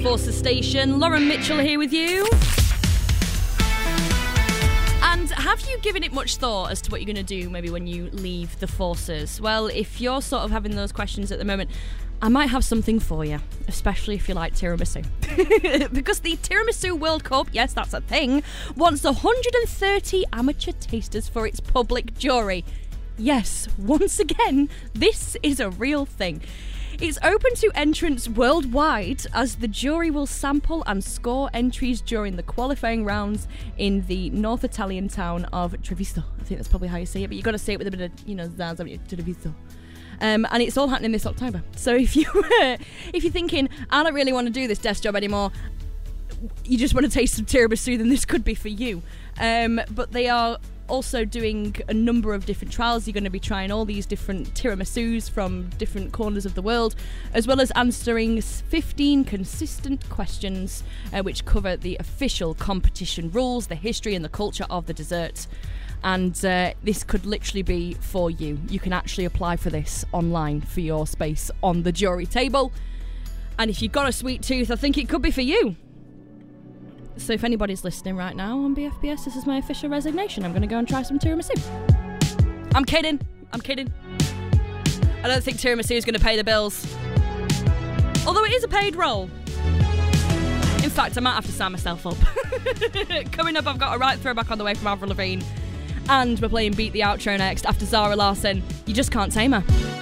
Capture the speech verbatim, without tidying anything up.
Forces Station. Lauren Mitchell here with you. And have you given it much thought as to what you're going to do maybe when you leave the Forces? Well, if you're sort of having those questions at the moment, I might have something for you, especially if you like tiramisu. Because the Tiramisu World Cup, yes, that's a thing, wants one hundred thirty amateur tasters for its public jury. Yes, once again, this is a real thing. It's open to entrants worldwide as the jury will sample and score entries during the qualifying rounds in the North Italian town of Treviso. I think that's probably how you say it, but you've got to say it with a bit of, you know, zazz, haven't you? Treviso. Um, and it's all happening this October. So if, you, uh, if you're thinking, I don't really want to do this desk job anymore, you just want to taste some tiramisu, then this could be for you. Um, but they are also doing a number of different trials. You're going to be trying all these different tiramisus from different corners of the world, as well as answering fifteen consistent questions uh, which cover the official competition rules, the history and the culture of the dessert. And uh, this could literally be for you. You can actually apply for this online for your space on the jury table. And if you've got a sweet tooth, I think it could be for you. So if anybody's listening right now on B F B S, this is my official resignation. I'm going to go and try some tiramisu. I'm kidding. I'm kidding. I don't think tiramisu is going to pay the bills. Although it is a paid role. In fact, I might have to sign myself up. Coming up, I've got a right throwback on the way from Avril Lavigne. And we're playing Beat the Outro next after Zara Larsson. You just can't tame her.